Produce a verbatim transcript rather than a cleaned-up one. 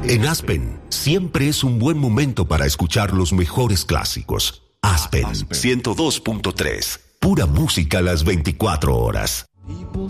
En Aspen, siempre es un buen momento para escuchar los mejores clásicos. Aspen, ciento dos punto tres. Pura música a las veinticuatro horas. People